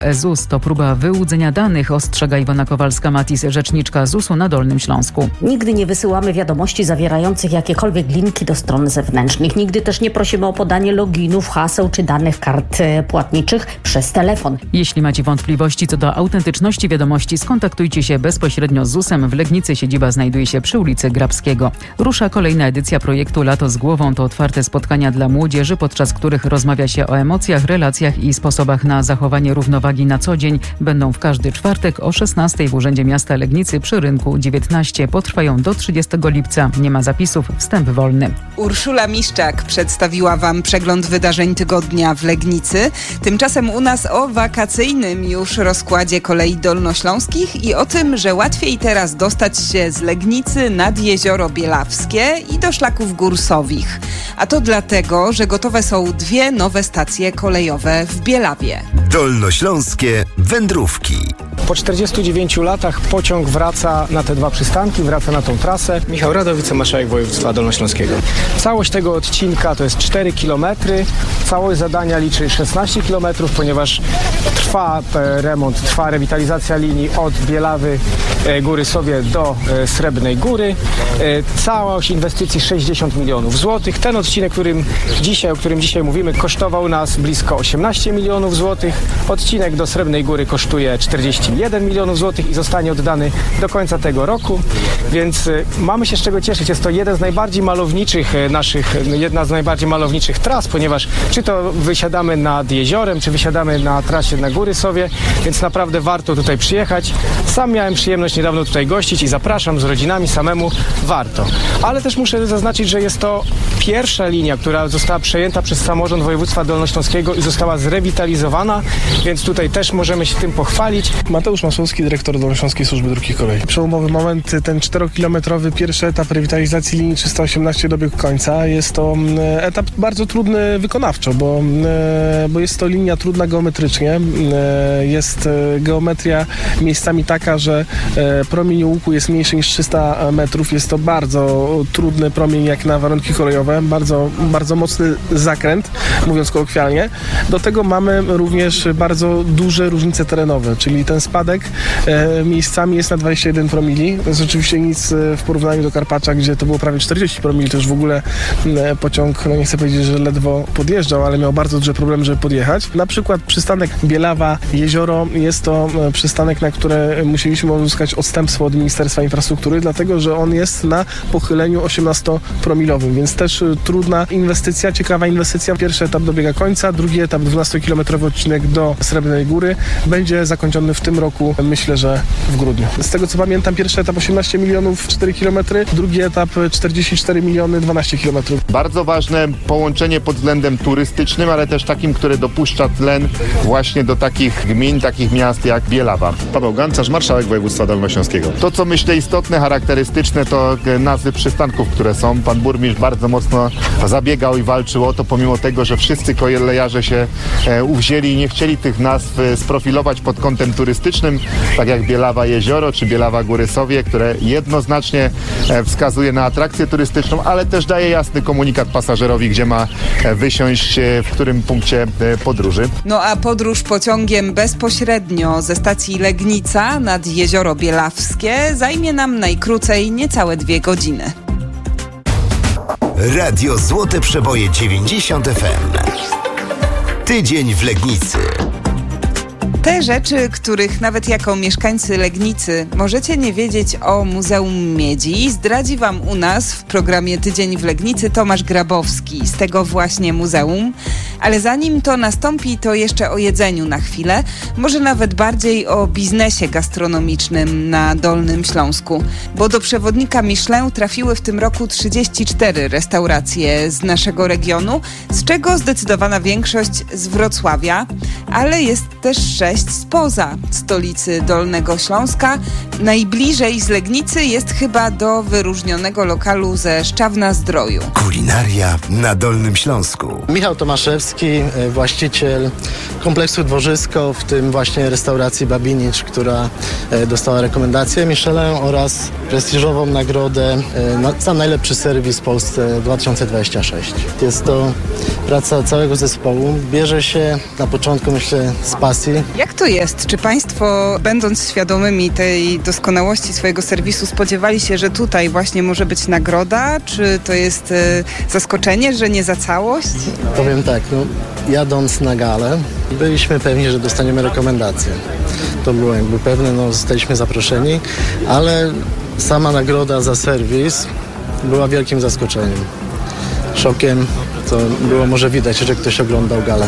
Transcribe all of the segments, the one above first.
ZUS to próba wyłudzenia danych, ostrzega Iwona Kowalska-Matis, rzeczniczka ZUS-u na Dolnym Śląsku. Nigdy nie wysyłamy wiadomości zawierających jakiekolwiek linki do stron zewnętrznych. Nigdy też nie prosimy o podanie loginów, haseł czy danych kart płatniczych przez telefon. Jeśli macie wątpliwości co do autentyczności wiadomości, skontaktujcie się bezpośrednio z ZUS-em. W Legnicy siedziba znajduje się przy ulicy Grabskiego. Rusza kolejna edycja projektu Lato z głową. To otwarte spotkania dla młodzieży, podczas których rozmawia się o emocjach, relacjach i sposobach na zachowanie równowagi na co dzień. Będą w każdy czwartek o 16:00 w Urzędzie Miasta Legnicy przy Rynku 19. Potrwają do 30 lipca. Nie ma zapisów, wstęp wolny. Urszula Miszczak przedstawiła Wam przegląd wydarzeń tygodnia w Legnicy. Tymczasem u nas o wakacyjnym już rozkładzie kolei dolnośląskich i o tym, że łatwiej teraz dostać się z Legnicy nad Jezioro Bielawskie i do szlaków górsowich. A to dlatego, że gotowe są 2 nowe stacje kolejowe w Bielawie. Dolnośląskie wędrówki. Po 49 latach pociąg wraca na te 2 przystanki, wraca na tą trasę. Michał Radow, wicemarszałek województwa dolnośląskiego. Całość tego odcinka to jest 4 km. Całość zadania liczy 16 km, ponieważ trwa remont, trwa rewitalizacja linii od Bielawy, Góry Sowie do Srebrnej Góry. Całość inwestycji 60 milionów złotych. Ten odcinek, o którym dzisiaj mówimy, kosztował nas blisko 18 milionów złotych. Odcinek do Srebrnej Góry kosztuje 41 milionów złotych i zostanie oddany do końca tego roku, więc mamy się z czego cieszyć. Jest to jedna z najbardziej malowniczych tras, ponieważ czy to wysiadamy nad jeziorem, czy wysiadamy na trasie na Góry Sowie, więc naprawdę warto tutaj przyjechać. Sam miałem przyjemność niedawno tutaj gościć i zapraszam z rodzinami, samemu warto. Ale też muszę zaznaczyć, że jest to pierwsza linia, która została przejęta przez samorząd województwa dolnośląskiego i została zrewitalizowana, więc tutaj też możemy się tym pochwalić. Mateusz Masłowski, dyrektor Dolnośląskiej Służby Dróg i Kolei. Przełomowy moment, ten 4-kilometrowy pierwszy etap rewitalizacji linii 318 dobiegł końca. Jest to etap bardzo trudny wykonawczo, bo jest to linia trudna geometrycznie. Jest geometria miejscami taka, że promień łuku jest mniejszy niż 300 metrów. Jest to bardzo trudny promień jak na warunki kolejowe. Bardzo, bardzo mocny zakręt, mówiąc kolokwialnie. Do tego mamy również bardzo duże różnice terenowe, czyli ten spadek miejscami jest na 21 promili. To jest oczywiście nic w porównaniu do Karpacza, gdzie to było prawie 40 promili. To już w ogóle pociąg, nie chcę powiedzieć, że ledwo podjeżdżał, ale miał bardzo duże problemy, żeby podjechać. Na przykład przystanek Bielawa, Jezioro jest to przystanek, na które musieliśmy uzyskać odstępstwo od Ministerstwa Infrastruktury, dlatego że on jest na pochyleniu 18-promilowym, więc też trudna inwestycja, ciekawa inwestycja. Pierwszy etap dobiega końca, drugi etap, 12-kilometrowy odcinek do Srebrnej Góry będzie zakończony w tym roku, myślę, że w grudniu. Z tego co pamiętam, pierwszy etap 18 milionów 4 km, drugi etap 44 miliony 12 km. Bardzo ważne połączenie pod względem turystycznym, ale też takim, które dopuszcza tlen właśnie do takich gmin, takich miast jak Bielawa. Paweł Gancarz, marszałek województwa dolnośląskiego. To, co myślę istotne, charakterystyczne, to nazwy przystanków, które są. Pan burmistrz bardzo mocno zabiegał i walczył o to, pomimo tego, że wszyscy kolejarze się uwzięli i nie chcieli tych nazw sprofilować pod kątem turystycznym, tak jak Bielawa Jezioro czy Bielawa Góry Sowie, które jednoznacznie wskazuje na atrakcję turystyczną, ale też daje jasny komunikat pasażerowi, gdzie ma wysiąść, w którym punkcie podróży. No a podróż pociągiem bezpośrednio ze stacji Legnica nad Jezioro Bielawskie zajmie nam najkrócej niecałe 2 godziny. Radio Złote Przeboje 90 FM. Tydzień w Legnicy. Te rzeczy, których nawet jako mieszkańcy Legnicy możecie nie wiedzieć o Muzeum Miedzi, zdradzi Wam u nas w programie Tydzień w Legnicy Tomasz Grabowski z tego właśnie muzeum. Ale zanim to nastąpi, to jeszcze o jedzeniu na chwilę, może nawet bardziej o biznesie gastronomicznym na Dolnym Śląsku, bo do przewodnika Michelin trafiły w tym roku 34 restauracje z naszego regionu, z czego zdecydowana większość z Wrocławia, ale jest też 6 spoza stolicy Dolnego Śląska. Najbliżej z Legnicy jest chyba do wyróżnionego lokalu ze Szczawna-Zdroju. Kulinaria na Dolnym Śląsku. Michał Tomaszewski, Kwiatkowski, właściciel kompleksu Dworzysko, w tym właśnie restauracji Babinicz, która dostała rekomendację Michelin oraz prestiżową nagrodę za najlepszy serwis w Polsce 2026. Jest to praca całego zespołu. Bierze się na początku, myślę, z pasji. Jak to jest? Czy Państwo, będąc świadomymi tej doskonałości swojego serwisu, spodziewali się, że tutaj właśnie może być nagroda? Czy to jest zaskoczenie, że nie za całość? Powiem tak, jadąc na galę, byliśmy pewni, że dostaniemy rekomendację. To było jakby pewne, zostaliśmy zaproszeni, ale sama nagroda za serwis była wielkim zaskoczeniem. Szokiem. To było może widać, że ktoś oglądał galę,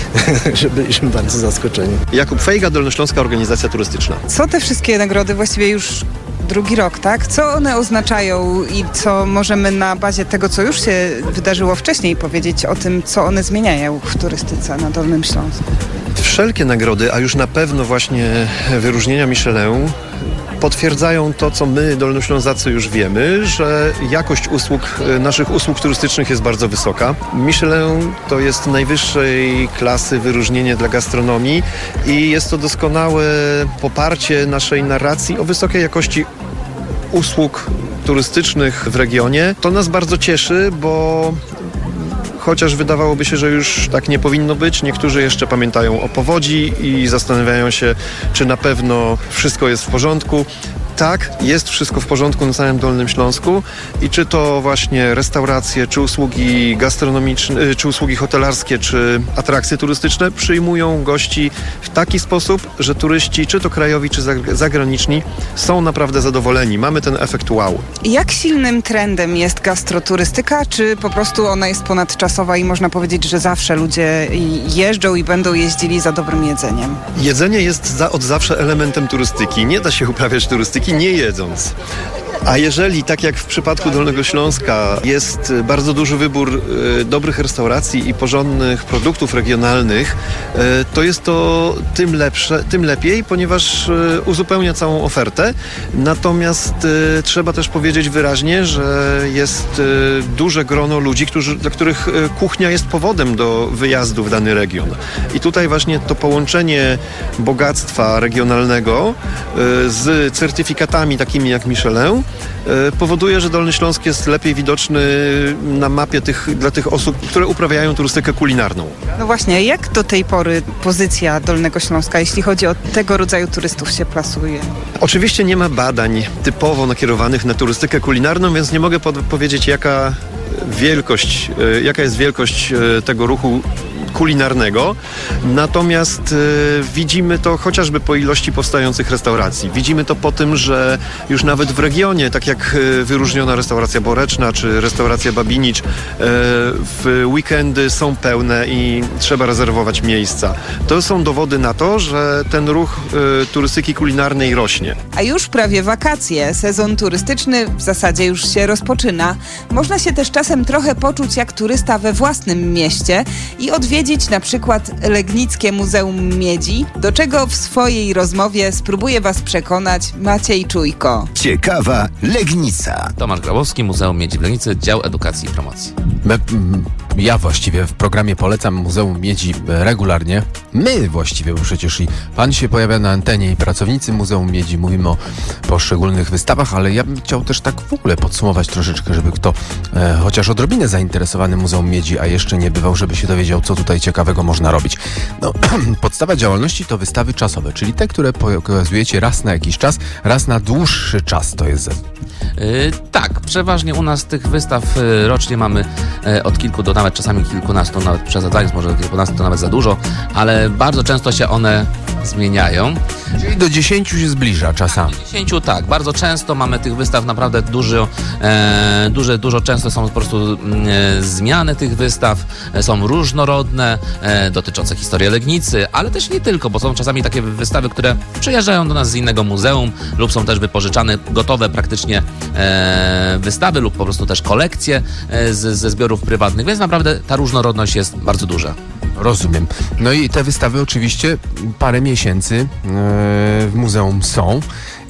że byliśmy bardzo zaskoczeni. Jakub Fejga, Dolnośląska Organizacja Turystyczna. Co te wszystkie nagrody właściwie już drugi rok, tak? Co one oznaczają i co możemy na bazie tego, co już się wydarzyło wcześniej, powiedzieć o tym, co one zmieniają w turystyce na Dolnym Śląsku? Wszelkie nagrody, a już na pewno właśnie wyróżnienia Michelin, potwierdzają to, co my, Dolnoślązacy, już wiemy, że jakość naszych usług turystycznych jest bardzo wysoka. Michelin to jest najwyższej klasy wyróżnienie dla gastronomii i jest to doskonałe poparcie naszej narracji o wysokiej jakości usług turystycznych w regionie. To nas bardzo cieszy, bo chociaż wydawałoby się, że już tak nie powinno być, niektórzy jeszcze pamiętają o powodzi i zastanawiają się, czy na pewno wszystko jest w porządku. Tak, jest wszystko w porządku na całym Dolnym Śląsku i czy to właśnie restauracje, czy usługi gastronomiczne, czy usługi hotelarskie, czy atrakcje turystyczne przyjmują gości w taki sposób, że turyści, czy to krajowi, czy zagraniczni, są naprawdę zadowoleni. Mamy ten efekt wow. Jak silnym trendem jest gastroturystyka, czy po prostu ona jest ponadczasowa i można powiedzieć, że zawsze ludzie jeżdżą i będą jeździli za dobrym jedzeniem? Jedzenie jest od zawsze elementem turystyki. Nie da się uprawiać turystyki nie jedząc. A jeżeli, tak jak w przypadku Dolnego Śląska, jest bardzo duży wybór dobrych restauracji i porządnych produktów regionalnych, to jest to tym lepiej, ponieważ uzupełnia całą ofertę. Natomiast trzeba też powiedzieć wyraźnie, że jest duże grono ludzi, dla których kuchnia jest powodem do wyjazdu w dany region. I tutaj właśnie to połączenie bogactwa regionalnego z certyfikatami takimi jak Michelin powoduje, że Dolny Śląsk jest lepiej widoczny na mapie dla tych osób, które uprawiają turystykę kulinarną. No właśnie, jak do tej pory pozycja Dolnego Śląska, jeśli chodzi o tego rodzaju turystów, się plasuje? Oczywiście nie ma badań typowo nakierowanych na turystykę kulinarną, więc nie mogę powiedzieć, jaka jest wielkość tego ruchu kulinarnego, natomiast widzimy to chociażby po ilości powstających restauracji. Widzimy to po tym, że już nawet w regionie, tak jak wyróżniona restauracja Boreczna czy restauracja Babinicz, w weekendy są pełne i trzeba rezerwować miejsca. To są dowody na to, że ten ruch turystyki kulinarnej rośnie. A już prawie wakacje. Sezon turystyczny w zasadzie już się rozpoczyna. Można się też czasem trochę poczuć jak turysta we własnym mieście i odwiedzić na przykład Legnickie Muzeum Miedzi, do czego w swojej rozmowie spróbuje Was przekonać Maciej Czujko. Ciekawa Legnica. Tomasz Grabowski, Muzeum Miedzi w Legnicy, Dział Edukacji i Promocji. Ja właściwie w programie polecam Muzeum Miedzi regularnie. My właściwie, bo przecież i pan się pojawia na antenie i pracownicy Muzeum Miedzi, mówimy o poszczególnych wystawach, ale ja bym chciał też tak w ogóle podsumować troszeczkę, żeby kto chociaż odrobinę zainteresowany Muzeum Miedzi, a jeszcze nie bywał, żeby się dowiedział, co tutaj ciekawego można robić. No, podstawa działalności to wystawy czasowe, czyli te, które pokazujecie raz na jakiś czas, raz na dłuższy czas to jest. Tak, przeważnie u nas tych wystaw rocznie mamy od kilku do nawet czasami kilkunastu, nawet przesadzając, może do kilkunastu to nawet za dużo, ale bardzo często się one zmieniają. Czyli do 10 się zbliża czasami. 10, tak. Bardzo często mamy tych wystaw naprawdę dużo często są po prostu zmiany tych wystaw, są różnorodne, dotyczące historii Legnicy, ale też nie tylko, bo są czasami takie wystawy, które przyjeżdżają do nas z innego muzeum lub są też wypożyczane gotowe praktycznie wystawy lub po prostu też kolekcje ze zbiorów prywatnych, więc naprawdę ta różnorodność jest bardzo duża. Rozumiem. No i te wystawy oczywiście parę miesięcy w muzeum są.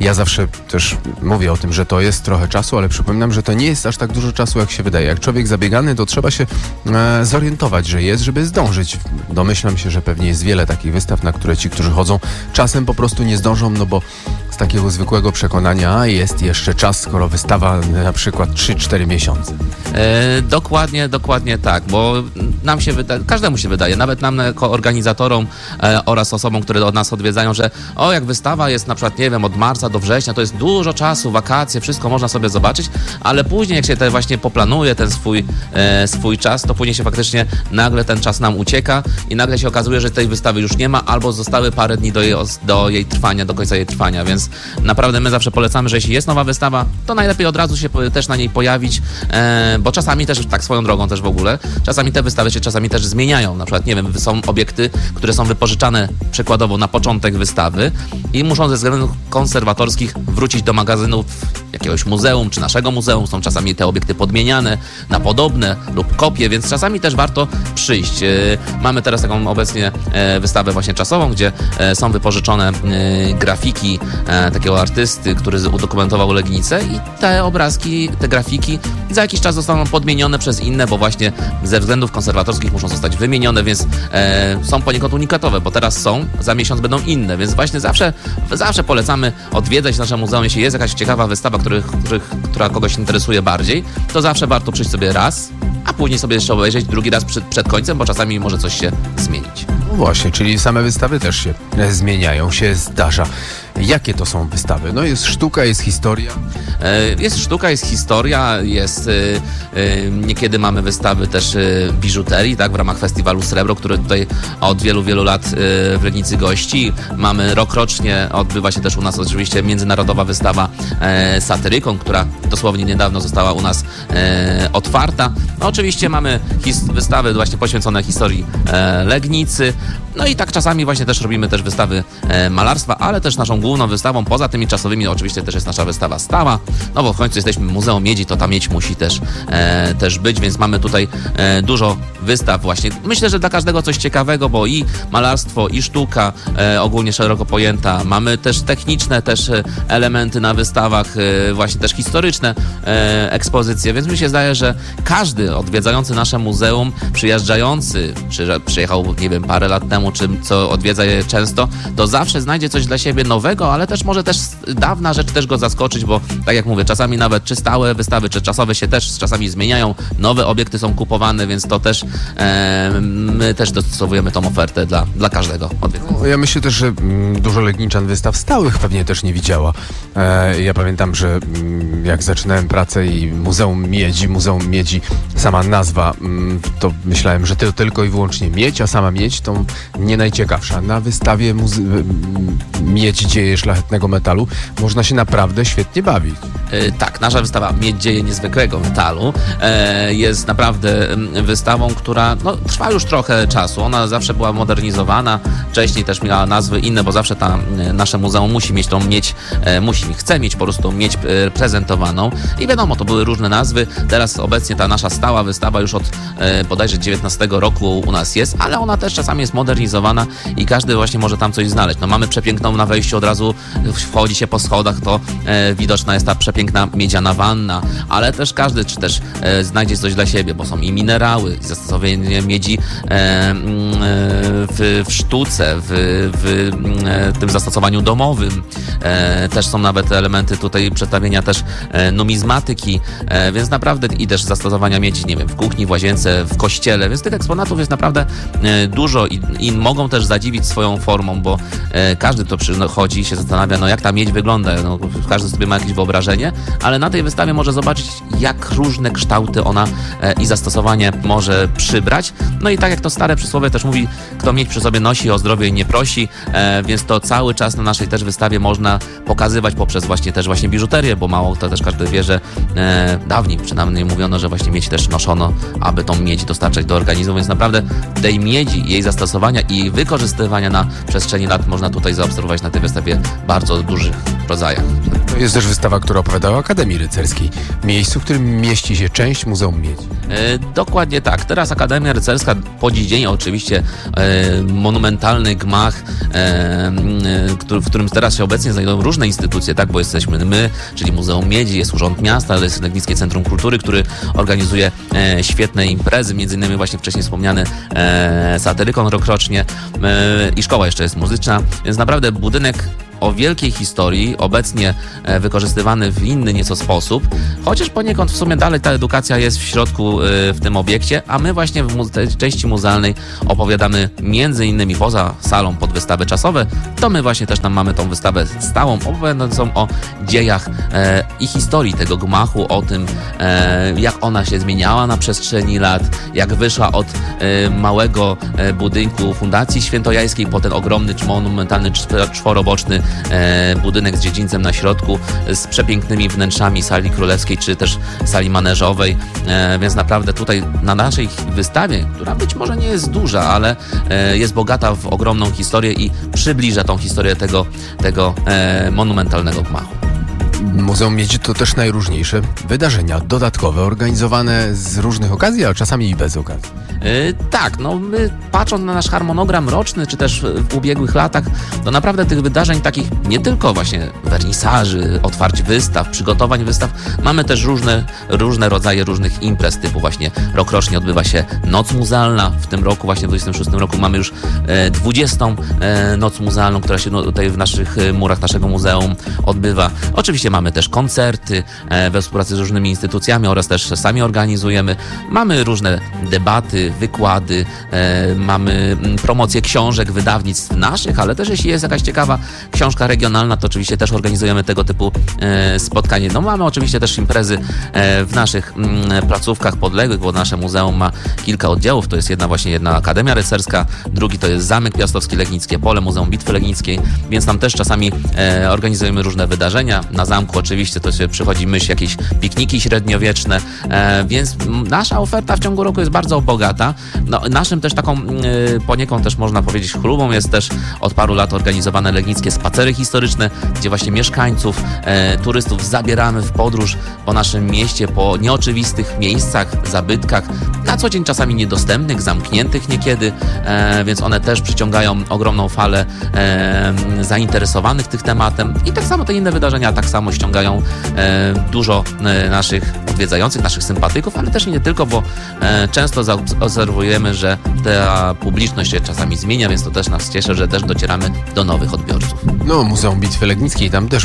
Ja zawsze też mówię o tym, że to jest trochę czasu, ale przypominam, że to nie jest aż tak dużo czasu, jak się wydaje. Jak człowiek zabiegany, to trzeba się zorientować, że jest, żeby zdążyć. Domyślam się, że pewnie jest wiele takich wystaw, na które ci, którzy chodzą, czasem po prostu nie zdążą, no bo z takiego zwykłego przekonania jest jeszcze czas, skoro wystawa na przykład 3-4 miesiące. Dokładnie tak, bo nam się wydaje, każdemu się wydaje, nawet nam jako organizatorom oraz osobom, które od nas odwiedzają, że jak wystawa jest na przykład, nie wiem, od marca do września, to jest dużo czasu, wakacje, wszystko można sobie zobaczyć, ale później jak się właśnie poplanuje ten swój czas, to później się faktycznie nagle ten czas nam ucieka i nagle się okazuje, że tej wystawy już nie ma, albo zostały parę dni do jej trwania, do końca jej trwania, więc naprawdę my zawsze polecamy, że jeśli jest nowa wystawa, to najlepiej od razu się też na niej pojawić, bo czasami też, tak swoją drogą też w ogóle, czasami te wystawy się czasami też zmieniają. Na przykład, nie wiem, są obiekty, które są wypożyczane przykładowo na początek wystawy i muszą ze względów konserwatorskich wrócić do magazynów jakiegoś muzeum czy naszego muzeum. Są czasami te obiekty podmieniane na podobne lub kopie, więc czasami też warto przyjść. Mamy teraz taką obecnie wystawę właśnie czasową, gdzie są wypożyczone grafiki takiego artysty, który udokumentował Legnicę i te obrazki, te grafiki za jakiś czas zostaną podmienione przez inne, bo właśnie ze względów konserwatorskich muszą zostać wymienione, więc są poniekąd unikatowe, bo teraz są, za miesiąc będą inne, więc właśnie zawsze polecamy odwiedzać nasze muzeum, jeśli jest jakaś ciekawa wystawa, która kogoś interesuje bardziej, to zawsze warto przyjść sobie raz, a później sobie jeszcze obejrzeć drugi raz przed końcem, bo czasami może coś się zmienić. No właśnie, czyli same wystawy też się zmieniają, się zdarza. Jakie to są wystawy? No jest sztuka, jest historia. Jest sztuka, jest historia, niekiedy mamy wystawy też biżuterii, tak, w ramach festiwalu Srebro, który tutaj od wielu lat w Legnicy gości. Mamy rokrocznie, odbywa się też u nas oczywiście międzynarodowa wystawa Satyrykon, która dosłownie niedawno została u nas otwarta. No, oczywiście mamy wystawy właśnie poświęcone historii Legnicy. No i tak czasami właśnie też robimy też wystawy malarstwa, ale też naszą główną wystawą, poza tymi czasowymi, oczywiście też jest nasza wystawa stała, no bo w końcu jesteśmy Muzeum Miedzi, to ta miedź musi też być, więc mamy tutaj dużo wystaw właśnie. Myślę, że dla każdego coś ciekawego, bo i malarstwo, i sztuka ogólnie szeroko pojęta. Mamy też techniczne też elementy na wystawach, właśnie też historyczne ekspozycje, więc mi się zdaje, że każdy odwiedzający nasze muzeum, przyjeżdżający, przyjechał, nie wiem, parę lat temu, czy co odwiedza je często, to zawsze znajdzie coś dla siebie nowego, ale też może też dawna rzecz też go zaskoczyć, bo tak jak mówię, czasami nawet czy stałe wystawy, czy czasowe się też czasami zmieniają, nowe obiekty są kupowane, więc to też my też dostosowujemy tą ofertę dla każdego odwiedzającego. No, ja myślę też, że dużo legniczan wystaw stałych pewnie też nie widziała. Ja pamiętam, że jak zaczynałem pracę i Muzeum Miedzi, sama nazwa, to myślałem, że to tylko i wyłącznie miedź, a sama miedź to nie najciekawsza. Na wystawie Miedź dzieje szlachetnego metalu można się naprawdę świetnie bawić. Tak, nasza wystawa Miedź dzieje niezwykłego metalu jest naprawdę wystawą, która trwa już trochę czasu. Ona zawsze była modernizowana, wcześniej też miała nazwy inne, bo zawsze nasze muzeum musi mieć tą miedź, chce mieć po prostu miedź prezentowaną i wiadomo, to były różne nazwy. Teraz obecnie ta nasza stała wystawa już od bodajże 19 roku u nas jest, ale ona też czasami jest modernizowana i każdy właśnie może tam coś znaleźć. No, mamy przepiękną na wejściu, od razu wchodzi się po schodach, to widoczna jest ta przepiękna miedziana wanna, ale też każdy też znajdzie coś dla siebie, bo są i minerały, i zastosowanie miedzi w sztuce, w tym zastosowaniu domowym. Też są nawet elementy tutaj przedstawienia też numizmatyki, więc naprawdę i też zastosowania miedzi, nie wiem, w kuchni, w łazience, w kościele, więc tych eksponatów jest naprawdę dużo i mogą też zadziwić swoją formą, bo każdy, kto przychodzi i się zastanawia, jak ta miedź wygląda, każdy sobie ma jakieś wyobrażenie, ale na tej wystawie może zobaczyć, jak różne kształty ona i zastosowanie może przybrać. No i tak jak to stare przysłowie też mówi, kto miedź przy sobie nosi, o zdrowie nie prosi, więc to cały czas na naszej też wystawie można pokazywać poprzez właśnie biżuterię, bo mało to też każdy wie, że dawniej przynajmniej mówiono, że właśnie miedź też noszono, aby tą miedź dostarczać do organizmu, więc naprawdę tej miedzi, jej zastosowania i jej wykorzystywania na przestrzeni lat można tutaj zaobserwować na tej wystawie bardzo dużych rodzajach. Jest też wystawa, która opowiada o Akademii Rycerskiej, miejscu, w którym mieści się część Muzeum Miedzi. Dokładnie tak. Teraz teraz Akademia Rycerska po dziś dzień, oczywiście monumentalny gmach, w którym teraz się obecnie znajdują różne instytucje, tak, bo jesteśmy my, czyli Muzeum Miedzi, jest Urząd Miasta, ale jest Legnickie Centrum Kultury, który organizuje świetne imprezy, między innymi właśnie wcześniej wspomniany Satyrykon rokrocznie i szkoła jeszcze jest muzyczna, więc naprawdę budynek o wielkiej historii, obecnie wykorzystywany w inny nieco sposób, chociaż poniekąd w sumie dalej ta edukacja jest w środku w tym obiekcie, a my właśnie w tej części muzealnej opowiadamy między innymi poza salą pod wystawy czasowe, to my właśnie też tam mamy tą wystawę stałą, opowiadającą o dziejach i historii tego gmachu, o tym jak ona się zmieniała na przestrzeni lat, jak wyszła od małego budynku Fundacji Świętojańskiej po ten ogromny, monumentalny, czworoboczny budynek z dziedzińcem na środku, z przepięknymi wnętrzami sali królewskiej czy też sali maneżowej, więc naprawdę tutaj na naszej wystawie, która być może nie jest duża, ale jest bogata w ogromną historię i przybliża tą historię tego monumentalnego gmachu. Muzeum Miedzi to też najróżniejsze wydarzenia dodatkowe, organizowane z różnych okazji, a czasami i bez okazji. Tak, no my patrząc na nasz harmonogram roczny, czy też w ubiegłych latach, to naprawdę tych wydarzeń takich nie tylko właśnie wernisaży, otwarć wystaw, przygotowań wystaw, mamy też różne rodzaje różnych imprez, typu właśnie rokrocznie odbywa się Noc Muzealna, w tym roku, właśnie w 26 roku mamy już 20. Noc Muzealną, która się tutaj w naszych murach naszego muzeum odbywa. Oczywiście mamy też koncerty we współpracy z różnymi instytucjami oraz też sami organizujemy. Mamy różne debaty, wykłady, mamy promocję książek, wydawnictw naszych, ale też jeśli jest jakaś ciekawa książka regionalna, to oczywiście też organizujemy tego typu spotkanie. No mamy oczywiście też imprezy w naszych placówkach podległych, bo nasze muzeum ma kilka oddziałów. To jest jedna Akademia Rycerska, drugi to jest Zamek Piastowski Legnickie Pole, Muzeum Bitwy Legnickiej, więc tam też czasami organizujemy różne wydarzenia. Na zamku oczywiście to się przychodzi myśl jakieś pikniki średniowieczne, więc nasza oferta w ciągu roku jest bardzo bogata. No, naszym też taką poniekąd też można powiedzieć chlubą jest też od paru lat organizowane legnickie spacery historyczne, gdzie właśnie mieszkańców, turystów zabieramy w podróż po naszym mieście, po nieoczywistych miejscach, zabytkach, na co dzień czasami niedostępnych, zamkniętych niekiedy, więc one też przyciągają ogromną falę zainteresowanych tym tematem i tak samo te inne wydarzenia tak samo ściągają dużo naszych odwiedzających, naszych sympatyków, ale też nie tylko, bo często obserwujemy, że ta publiczność się czasami zmienia, więc to też nas cieszy, że też docieramy do nowych odbiorców. No, Muzeum Bitwy Legnickiej, tam też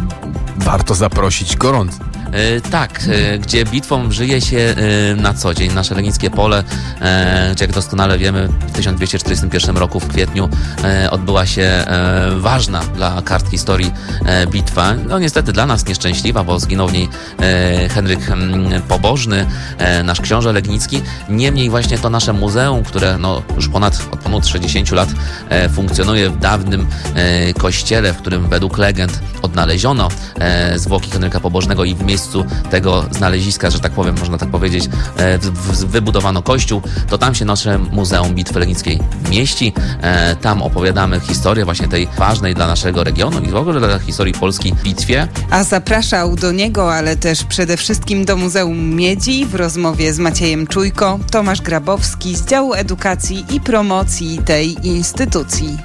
warto zaprosić gorąco. Tak, gdzie bitwą żyje się na co dzień. Nasze Legnickie Pole, gdzie jak doskonale wiemy, w 1241 roku w kwietniu odbyła się ważna dla kart historii bitwa. No niestety dla nas nieszczęśliwa, bo zginął w niej Henryk Pobożny, nasz książę legnicki. Niemniej właśnie to nasze muzeum, które no, już od ponad 60 lat funkcjonuje w dawnym kościele, w którym według legend odnaleziono zwłoki Henryka Pobożnego i w miejscu tego znaleziska, że tak powiem, można tak powiedzieć, wybudowano kościół, to tam się nasze Muzeum Bitwy Legnickiej mieści. Tam opowiadamy historię właśnie tej ważnej dla naszego regionu i w ogóle dla historii Polski bitwie. A zapraszał do niego, ale też przede wszystkim do Muzeum Miedzi w rozmowie z Maciejem Czujko Tomasz Grabowski z działu edukacji i promocji tej instytucji.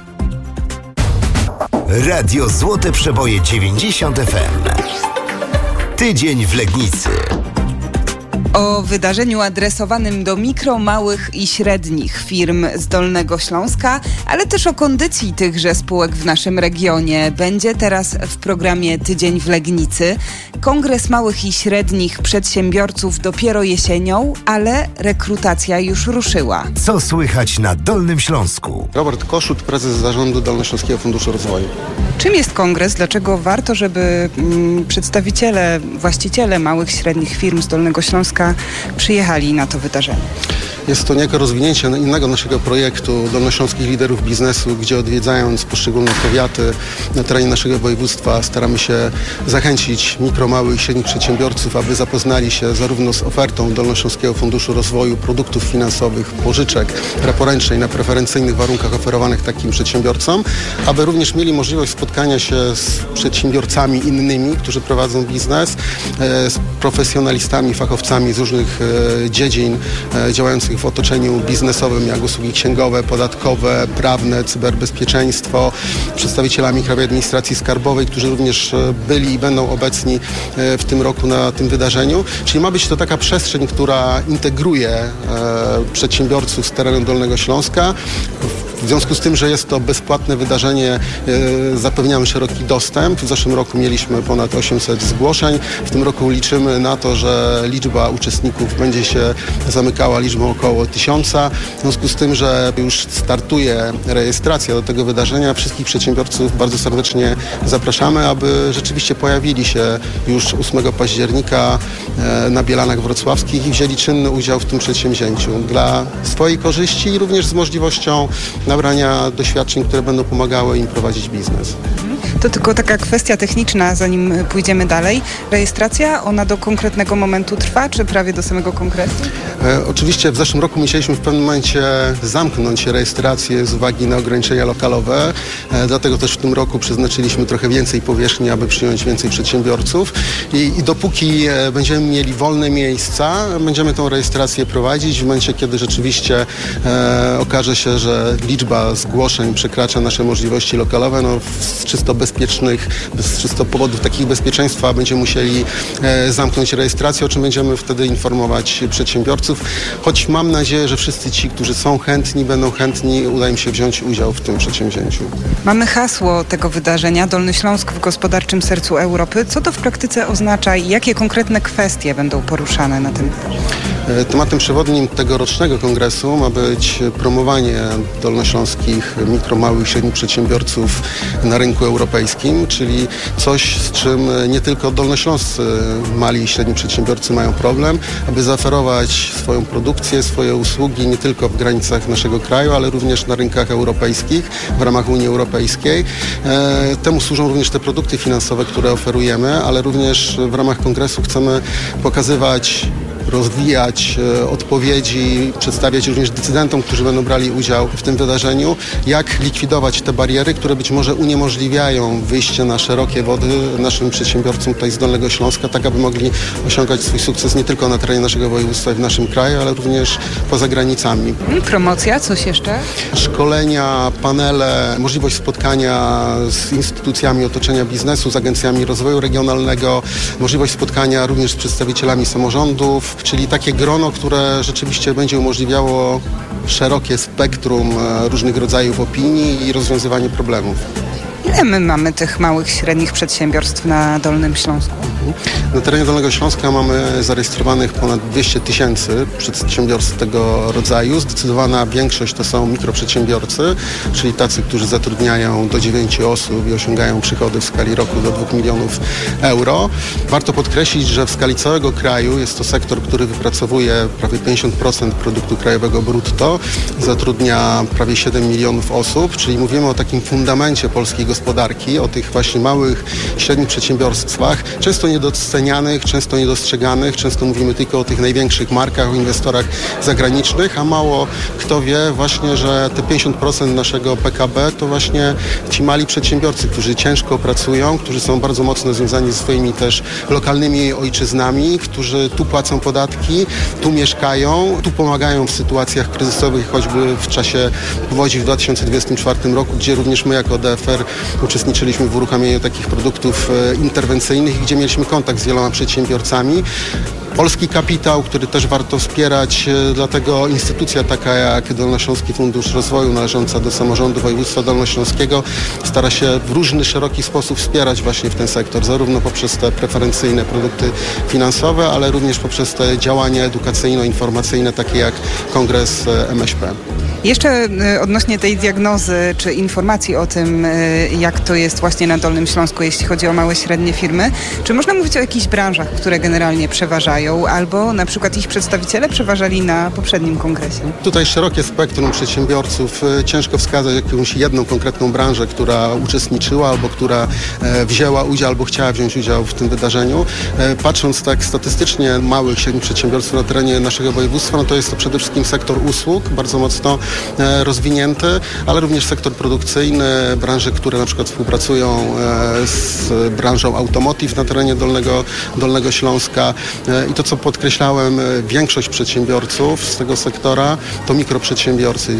Radio Złote Przeboje 90 FM. Tydzień w Legnicy. O wydarzeniu adresowanym do mikro, małych i średnich firm z Dolnego Śląska, ale też o kondycji tychże spółek w naszym regionie będzie teraz w programie Tydzień w Legnicy. Kongres Małych i Średnich Przedsiębiorców dopiero jesienią, ale rekrutacja już ruszyła. Co słychać na Dolnym Śląsku? Robert Koszut, prezes zarządu Dolnośląskiego Funduszu Rozwoju. Czym jest kongres? Dlaczego warto, żeby przedstawiciele, właściciele małych i średnich firm z Dolnego Śląska przyjechali na to wydarzenie? Jest to niejako rozwinięcie innego naszego projektu Dolnośląskich Liderów Biznesu, gdzie odwiedzając poszczególne powiaty na terenie naszego województwa staramy się zachęcić mikro, małych i średnich przedsiębiorców, aby zapoznali się zarówno z ofertą Dolnośląskiego Funduszu Rozwoju, produktów finansowych, pożyczek reporęcznej na preferencyjnych warunkach oferowanych takim przedsiębiorcom, aby również mieli możliwość spotkania się z przedsiębiorcami innymi, którzy prowadzą biznes, z profesjonalistami, fachowcami z różnych dziedzin działających działających w otoczeniu biznesowym, jak usługi księgowe, podatkowe, prawne, cyberbezpieczeństwo, przedstawicielami Krajowej Administracji Skarbowej, którzy również byli i będą obecni w tym roku na tym wydarzeniu. Czyli ma być to taka przestrzeń, która integruje przedsiębiorców z terenu Dolnego Śląska. W związku z tym, że jest to bezpłatne wydarzenie, zapewniamy szeroki dostęp. W zeszłym roku mieliśmy ponad 800 zgłoszeń. W tym roku liczymy na to, że liczba uczestników będzie się zamykała liczbą około 1000. W związku z tym, że już startuje rejestracja do tego wydarzenia, wszystkich przedsiębiorców bardzo serdecznie zapraszamy, aby rzeczywiście pojawili się już 8 października na Bielanach Wrocławskich i wzięli czynny udział w tym przedsięwzięciu dla swojej korzyści i również z możliwością nabrania doświadczeń, które będą pomagały im prowadzić biznes. To tylko taka kwestia techniczna, zanim pójdziemy dalej. Rejestracja, ona do konkretnego momentu trwa, czy prawie do samego konkretu? Oczywiście w zeszłym roku musieliśmy w pewnym momencie zamknąć rejestrację z uwagi na ograniczenia lokalowe. Dlatego też w tym roku przeznaczyliśmy trochę więcej powierzchni, aby przyjąć więcej przedsiębiorców. I dopóki będziemy mieli wolne miejsca, będziemy tą rejestrację prowadzić. W momencie, kiedy rzeczywiście okaże się, że liczba zgłoszeń przekracza nasze możliwości lokalowe, z czysto powodów takich bezpieczeństwa będziemy musieli zamknąć rejestrację, o czym będziemy wtedy informować przedsiębiorców. Choć mam nadzieję, że wszyscy ci, którzy są chętni, będą chętni, uda im się wziąć udział w tym przedsięwzięciu. Mamy hasło tego wydarzenia, Dolny Śląsk w gospodarczym sercu Europy. Co to w praktyce oznacza i jakie konkretne kwestie będą poruszane na tym wydarzeniu? Tematem przewodnim tegorocznego kongresu ma być promowanie dolnośląskich mikro, małych i średnich przedsiębiorców na rynku europejskim, czyli coś, z czym nie tylko dolnośląscy mali i średni przedsiębiorcy mają problem, aby zaoferować swoją produkcję, swoje usługi nie tylko w granicach naszego kraju, ale również na rynkach europejskich, w ramach Unii Europejskiej. Temu służą również te produkty finansowe, które oferujemy, ale również w ramach kongresu chcemy pokazywać, rozwijać odpowiedzi, przedstawiać również decydentom, którzy będą brali udział w tym wydarzeniu, jak likwidować te bariery, które być może uniemożliwiają wyjście na szerokie wody naszym przedsiębiorcom tutaj z Dolnego Śląska, tak aby mogli osiągać swój sukces nie tylko na terenie naszego województwa i w naszym kraju, ale również poza granicami. Promocja, coś jeszcze? Szkolenia, panele, możliwość spotkania z instytucjami otoczenia biznesu, z agencjami rozwoju regionalnego, możliwość spotkania również z przedstawicielami samorządów, czyli takie grono, które rzeczywiście będzie umożliwiało szerokie spektrum różnych rodzajów opinii i rozwiązywanie problemów. Ile my mamy tych małych, średnich przedsiębiorstw na Dolnym Śląsku? Na terenie Dolnego Śląska mamy zarejestrowanych ponad 200 000 przedsiębiorstw tego rodzaju. Zdecydowana większość to są mikroprzedsiębiorcy, czyli tacy, którzy zatrudniają do 9 osób i osiągają przychody w skali roku do 2 milionów euro. Warto podkreślić, że w skali całego kraju jest to sektor, który wypracowuje prawie 50% produktu krajowego brutto, zatrudnia prawie 7 milionów osób, czyli mówimy o takim fundamencie polskiej gospodarki, o tych właśnie małych, średnich przedsiębiorstwach, często niedocenianych, często niedostrzeganych, często mówimy tylko o tych największych markach, o inwestorach zagranicznych, a mało kto wie właśnie, że te 50% naszego PKB to właśnie ci mali przedsiębiorcy, którzy ciężko pracują, którzy są bardzo mocno związani ze swoimi też lokalnymi ojczyznami, którzy tu płacą podatki, tu mieszkają, tu pomagają w sytuacjach kryzysowych, choćby w czasie powodzi w 2024 roku, gdzie również my jako DFR uczestniczyliśmy w uruchamianiu takich produktów interwencyjnych, gdzie mieliśmy kontakt z wieloma przedsiębiorcami. Polski kapitał, który też warto wspierać, dlatego instytucja taka jak Dolnośląski Fundusz Rozwoju należąca do samorządu województwa dolnośląskiego stara się w różny, szeroki sposób wspierać właśnie w ten sektor, zarówno poprzez te preferencyjne produkty finansowe, ale również poprzez te działania edukacyjno-informacyjne, takie jak Kongres MŚP. Jeszcze odnośnie tej diagnozy czy informacji o tym, jak to jest właśnie na Dolnym Śląsku, jeśli chodzi o małe, średnie firmy, czy można mówić o jakichś branżach, które generalnie przeważają, albo na przykład ich przedstawiciele przeważali na poprzednim kongresie? Tutaj szerokie spektrum przedsiębiorców. Ciężko wskazać jakąś jedną konkretną branżę, która uczestniczyła albo która wzięła udział albo chciała wziąć udział w tym wydarzeniu. Patrząc tak statystycznie małych, średnich przedsiębiorstw na terenie naszego województwa, no to jest to przede wszystkim sektor usług, bardzo mocno rozwinięty, ale również sektor produkcyjny, branże, które na przykład współpracują z branżą automotive na terenie Dolnego Śląska. I to, co podkreślałem, większość przedsiębiorców z tego sektora to mikroprzedsiębiorcy.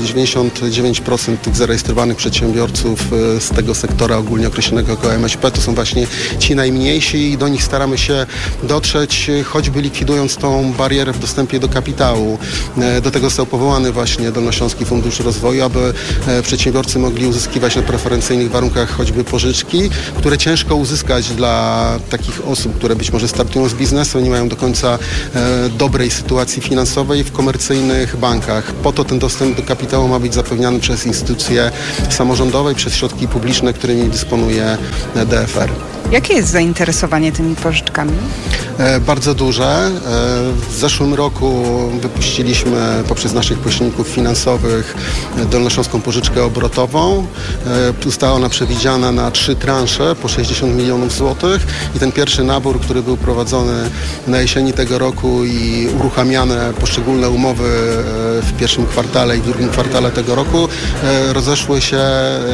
99% tych zarejestrowanych przedsiębiorców z tego sektora ogólnie określonego jako MŚP to są właśnie ci najmniejsi i do nich staramy się dotrzeć, choćby likwidując tą barierę w dostępie do kapitału. Do tego został powołany właśnie Dolnośląski Fundusz Rozwoju, aby przedsiębiorcy mogli uzyskiwać na preferencyjnych warunkach choćby pożyczki, które ciężko uzyskać dla takich osób, które być może startują z biznesu, nie mają do końca dobrej sytuacji finansowej w komercyjnych bankach. Po to ten dostęp do kapitału ma być zapewniany przez instytucje samorządowe i przez środki publiczne, którymi dysponuje DFR. Jakie jest zainteresowanie tymi pożyczkami? Bardzo duże. W zeszłym roku wypuściliśmy poprzez naszych pośredników finansowych dolnośląską pożyczkę obrotową. Została ona przewidziana na 3 transze po 60 milionów złotych i ten pierwszy nabór, który był prowadzony na jesieni tego roku i uruchamiane poszczególne umowy w pierwszym kwartale i w drugim kwartale tego roku rozeszły się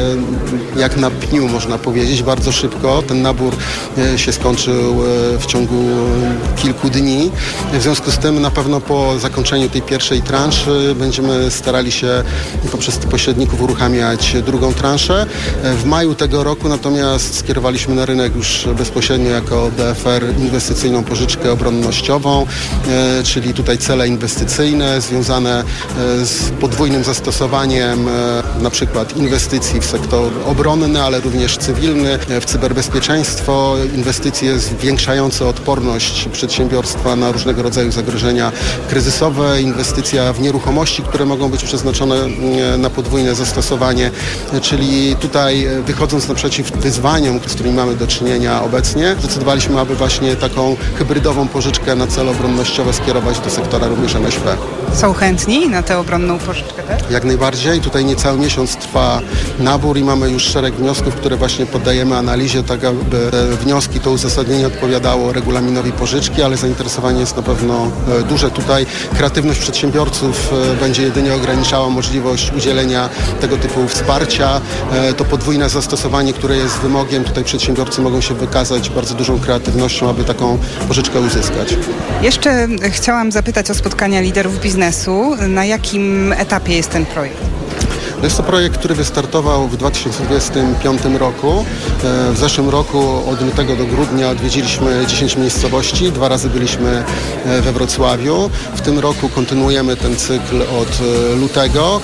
jak na pniu, można powiedzieć, bardzo szybko. Ten nabór się skończył w ciągu kilku dni. W związku z tym na pewno po zakończeniu tej pierwszej transzy będziemy starali się poprzez pośredników uruchamiać drugą transzę. W maju tego roku natomiast skierowaliśmy na rynek już bezpośrednio jako DFR inwestycyjną pożyczkę obronnościową, czyli tutaj cele inwestycyjne związane z podwójnym zastosowaniem na przykład inwestycji w sektor obronny, ale również cywilny, w cyberbezpieczeństwo, inwestycje zwiększające odporność przedsiębiorstwa na różnego rodzaju zagrożenia kryzysowe, inwestycja w nieruchomości, które mogą być przeznaczone na podwójne zastosowanie, czyli tutaj wychodząc naprzeciw wyzwaniom, z którymi mamy do czynienia obecnie, zdecydowaliśmy, aby właśnie taką hybrydową pożyczkę na cele obronnościowe skierować do sektora również MŚP. Są chętni na tę obronną pożyczkę, tak? Jak najbardziej. Tutaj niecały miesiąc trwa nabór i mamy już szereg wniosków, które właśnie poddajemy analizie, tak aby te wnioski, to uzasadnienie odpowiadało regulaminowi pożyczki, ale zainteresowanie jest na pewno duże. Tutaj kreatywność przedsiębiorców będzie jedynie ograniczała możliwość udzielenia tego typu wsparcia. To podwójne zastosowanie, które jest wymogiem, tutaj przedsiębiorcy mogą się wykazać bardzo dużą kreatywnością, aby taką pożyczkę uzyskać. Jeszcze chciałam zapytać o spotkania liderów biznesu. Na jakim etapie jest ten projekt? Jest to projekt, który wystartował w 2025 roku. W zeszłym roku od lutego do grudnia odwiedziliśmy 10 miejscowości. 2 razy byliśmy we Wrocławiu. W tym roku kontynuujemy ten cykl od lutego.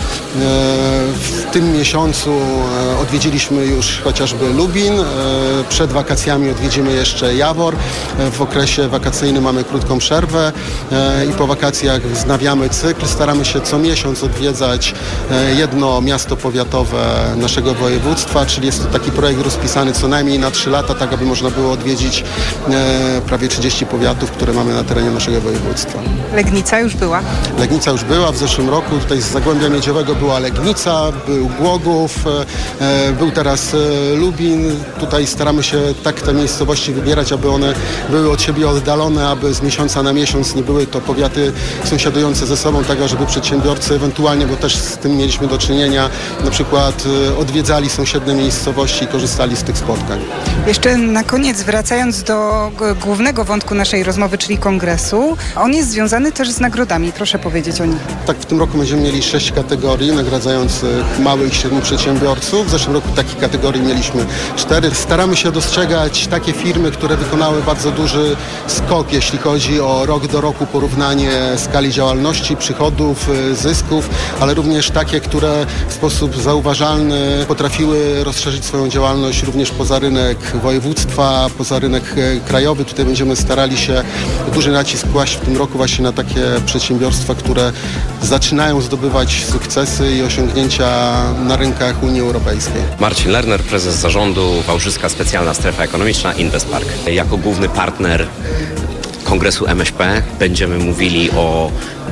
W tym miesiącu odwiedziliśmy już chociażby Lubin. Przed wakacjami odwiedzimy jeszcze Jawor. W okresie wakacyjnym mamy krótką przerwę i po wakacjach wznawiamy cykl. Staramy się co miesiąc odwiedzać jedno miasto powiatowe naszego województwa, czyli jest to taki projekt rozpisany co najmniej na 3 lata, tak aby można było odwiedzić prawie 30 powiatów, które mamy na terenie naszego województwa. Legnica już była? Legnica już była w zeszłym roku. Tutaj z Zagłębia Miedziowego była Legnica, był Głogów, był teraz Lubin. Tutaj staramy się tak te miejscowości wybierać, aby one były od siebie oddalone, aby z miesiąca na miesiąc nie były to powiaty sąsiadujące ze sobą, tak żeby przedsiębiorcy ewentualnie, bo też z tym mieliśmy do czynienia, na przykład odwiedzali sąsiednie miejscowości i korzystali z tych spotkań. Jeszcze na koniec, wracając do głównego wątku naszej rozmowy, czyli kongresu, on jest związany też z nagrodami. Proszę powiedzieć o nich. Tak, w tym roku będziemy mieli 6 kategorii nagradzających małych i średnich przedsiębiorców. W zeszłym roku takich kategorii mieliśmy 4. Staramy się dostrzegać takie firmy, które wykonały bardzo duży skok, jeśli chodzi o rok do roku porównanie skali działalności, przychodów, zysków, ale również takie, które w sposób zauważalny potrafiły rozszerzyć swoją działalność również poza rynek województwa, poza rynek krajowy. Tutaj będziemy starali się duży nacisk kłaść w tym roku właśnie na takie przedsiębiorstwa, które zaczynają zdobywać sukcesy i osiągnięcia na rynkach Unii Europejskiej. Marcin Lerner, prezes zarządu Wałbrzyska Specjalna Strefa Ekonomiczna Investpark. Jako główny partner Kongresu MŚP będziemy mówili o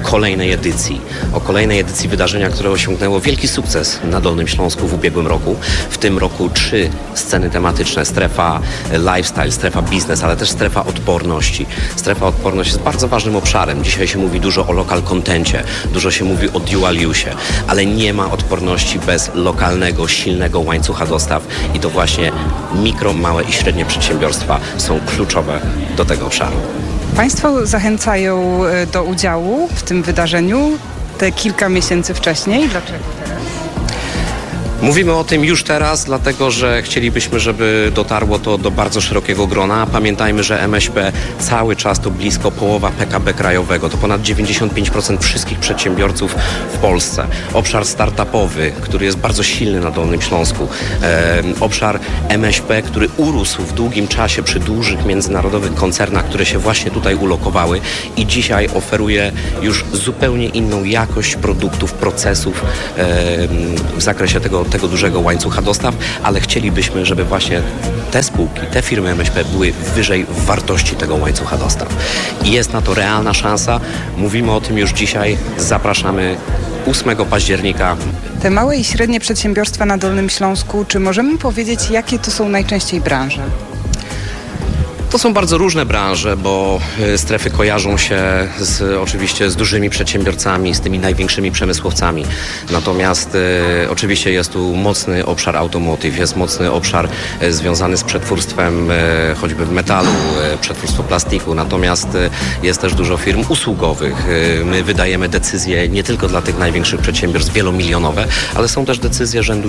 kolejnej edycji wydarzenia, które osiągnęło wielki sukces na Dolnym Śląsku w ubiegłym roku. W tym roku 3 sceny tematyczne: strefa lifestyle, strefa biznes, ale też strefa odporności. Strefa odporność jest bardzo ważnym obszarem. Dzisiaj się mówi dużo o local contencie, dużo się mówi o dual use, ale nie ma odporności bez lokalnego, silnego łańcucha dostaw i to właśnie mikro, małe i średnie przedsiębiorstwa są kluczowe do tego obszaru. Państwo zachęcają do udziału w tym wydarzeniu te kilka miesięcy wcześniej. Dlaczego teraz? Mówimy o tym już teraz, dlatego że chcielibyśmy, żeby dotarło to do bardzo szerokiego grona. Pamiętajmy, że MŚP cały czas to blisko połowa PKB krajowego. To ponad 95% wszystkich przedsiębiorców w Polsce. Obszar startupowy, który jest bardzo silny na Dolnym Śląsku. Obszar MŚP, który urósł w długim czasie przy dużych międzynarodowych koncernach, które się właśnie tutaj ulokowały i dzisiaj oferuje już zupełnie inną jakość produktów, procesów w zakresie tego dużego łańcucha dostaw, ale chcielibyśmy, żeby właśnie te spółki, te firmy MŚP były wyżej w wartości tego łańcucha dostaw. I jest na to realna szansa. Mówimy o tym już dzisiaj. Zapraszamy 8 października. Te małe i średnie przedsiębiorstwa na Dolnym Śląsku, czy możemy powiedzieć, jakie to są najczęściej branże? To są bardzo różne branże, bo strefy kojarzą się oczywiście z dużymi przedsiębiorcami, z tymi największymi przemysłowcami. Natomiast oczywiście jest tu mocny obszar automotive, jest mocny obszar związany z przetwórstwem choćby metalu, przetwórstwo plastiku. Natomiast jest też dużo firm usługowych. My wydajemy decyzje nie tylko dla tych największych przedsiębiorstw wielomilionowe, ale są też decyzje rzędu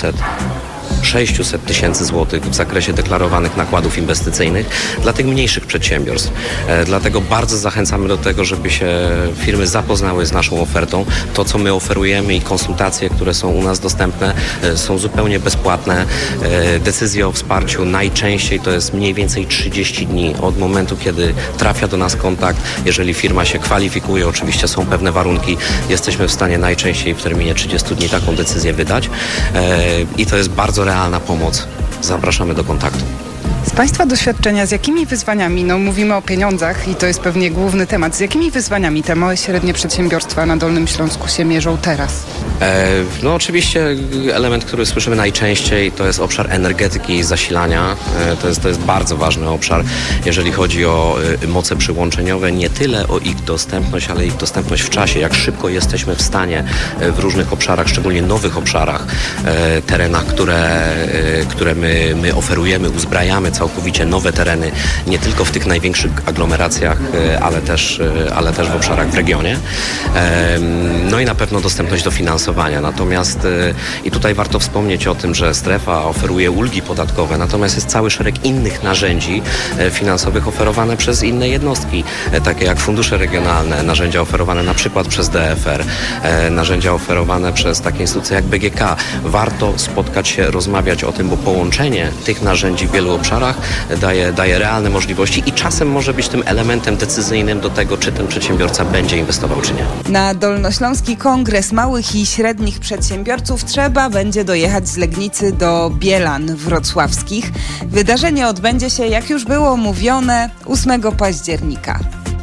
600 tysięcy złotych w zakresie deklarowanych nakładów inwestycyjnych dla tych mniejszych przedsiębiorstw. Dlatego bardzo zachęcamy do tego, żeby się firmy zapoznały z naszą ofertą. To, co my oferujemy i konsultacje, które są u nas dostępne, są zupełnie bezpłatne. Decyzje o wsparciu najczęściej to jest mniej więcej 30 dni od momentu, kiedy trafia do nas kontakt. Jeżeli firma się kwalifikuje, oczywiście są pewne warunki, jesteśmy w stanie najczęściej w terminie 30 dni taką decyzję wydać i to jest bardzo realna pomoc. Zapraszamy do kontaktu. Z Państwa doświadczenia, z jakimi wyzwaniami, mówimy o pieniądzach i to jest pewnie główny temat, z jakimi wyzwaniami te małe i średnie przedsiębiorstwa na Dolnym Śląsku się mierzą teraz? Oczywiście element, który słyszymy najczęściej, to jest obszar energetyki i zasilania. To jest bardzo ważny obszar, jeżeli chodzi o moce przyłączeniowe, nie tyle o ich dostępność, ale ich dostępność w czasie, jak szybko jesteśmy w stanie w różnych obszarach, szczególnie nowych obszarach, terenach, które my oferujemy, uzbrajamy całkowicie nowe tereny, nie tylko w tych największych aglomeracjach, ale też w obszarach w regionie. No i na pewno dostępność do finansowania. Natomiast i tutaj warto wspomnieć o tym, że strefa oferuje ulgi podatkowe, natomiast jest cały szereg innych narzędzi finansowych oferowane przez inne jednostki, takie jak fundusze regionalne, narzędzia oferowane na przykład przez DFR, narzędzia oferowane przez takie instytucje jak BGK. Warto spotkać się, rozmawiać o tym, bo połączenie tych narzędzi w wielu obszarach daje realne możliwości i czasem może być tym elementem decyzyjnym do tego, czy ten przedsiębiorca będzie inwestował, czy nie. Na Dolnośląski Kongres Małych i Średnich Przedsiębiorców trzeba będzie dojechać z Legnicy do Bielan Wrocławskich. Wydarzenie odbędzie się, jak już było mówione, 8 października.